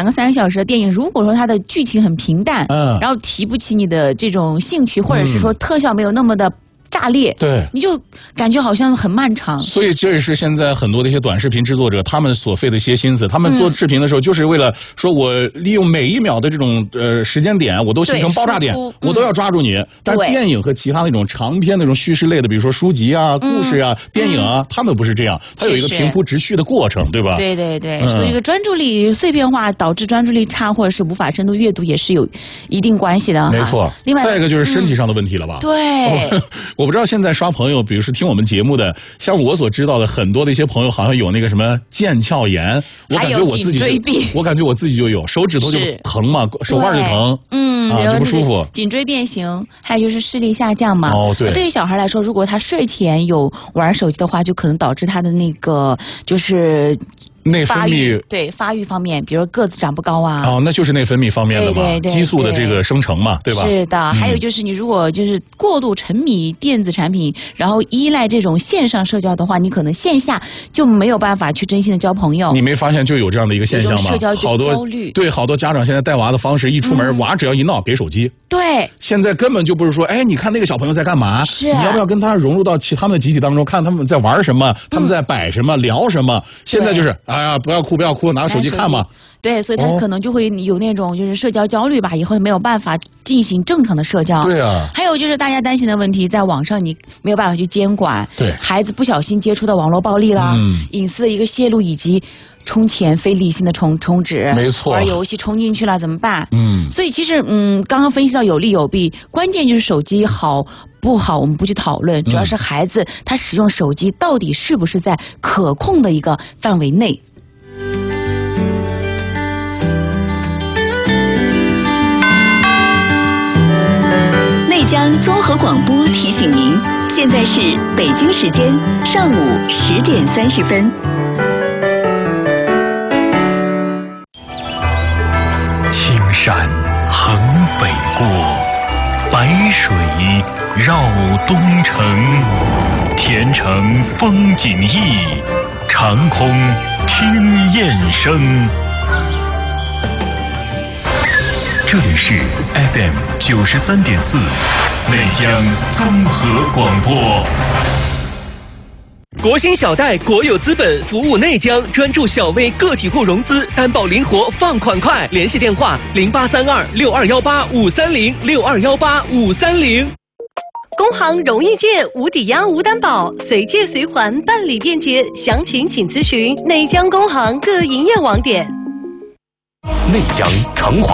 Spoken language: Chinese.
2个3个小时的电影，如果说它的剧情很平淡，然后提不起你的这种兴趣，或者是说特效没有那么的炸裂， 对， 你就感觉好像很漫长。 所以这也是现在很多的一些短视频制作者他们所费的一些心思。他们做视频的时候，就是为了说我利用每一秒的这种时间点，我都形成爆炸点，我都要抓住你。但是电影和其他那种长篇那种叙事类的，比如说书籍啊、故事啊、电影啊，他们不是这样，它有一个平铺直叙的过程，对吧？ 对对对，所以一个专注力碎片化导致专注力差，或者是无法深度阅读，也是有一定关系的。 没错。另外，再一个就是身体上的问题了吧？ 对。 我不知道现在刷朋友，比如说听我们节目的，像我所知道的很多的一些朋友，好像有那个什么腱鞘炎，我感觉我自己就有，手指头就疼嘛，手腕就疼，就不舒服。 颈椎变形，还有就是视力下降嘛。 对。 对于小孩来说，如果他睡前有玩手机的话，就可能导致他的那个就是内分泌发育方面，比如个子长不高啊。 那就是内分泌方面的嘛， 对激素的这个生成嘛，对吧？ 是的，还有就是你如果就是过度沉迷电子产品，然后依赖这种线上社交的话，你可能线下就没有办法去真心的交朋友。 你没发现就有这样的一个现象吗？ 社交焦虑。 对，好多家长现在带娃的方式，一出门娃只要一闹给手机。 对。 现在根本就不是说，你看那个小朋友在干嘛？ 是。 你要不要跟他融入到他们的集体当中，看他们在玩什么，他们在摆什么，聊什么？现在就是，哎呀，不要哭，不要哭，拿手机看嘛。 对，所以他可能就会有那种就是社交焦虑吧，以后没有办法进行正常的社交。 对啊。 还有就是大家担心的问题，在网上你没有办法去监管， 对， 孩子不小心接触到网络暴力啦，隐私的一个泄露，以及充钱非理性的充值， 没错， 玩游戏充进去了怎么办？所以其实刚刚分析到有利有弊，关键就是手机好不好我们不去讨论，主要是孩子他使用手机到底是不是在可控的一个范围内。 内江综合广播提醒您，现在是北京时间上午10点30分。 青山横北过，白水绕东城。天成风景异，长空听雁声。这里是 FM 93.4内江综合广播。 国兴小贷国有资本服务内江，专注小微个体户融资，担保灵活，放款快。联系电话0832-6218-530，6218-530。 工行容易借，无抵押无担保，随借随还，办理便捷。详情请咨询内江工行各营业网点。 内江成华